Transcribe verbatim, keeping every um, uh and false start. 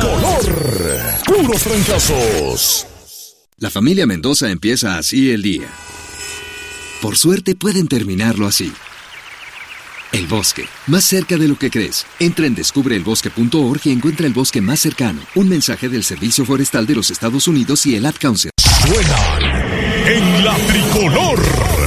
tricolor. Puros trancazos. La familia Mendoza empieza así el día. Por suerte pueden terminarlo así. El bosque, más cerca de lo que crees. Entra en descubre el bosque punto org y encuentra el bosque más cercano. Un mensaje del Servicio Forestal de los Estados Unidos y el Ad Council. Suenan en la tricolor.